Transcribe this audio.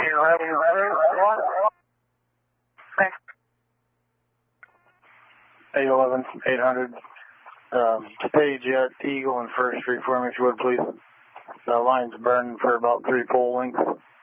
811, 800. Stage at Eagle and First Street for me, if you would, please. The line's burning for about 3 pole lengths.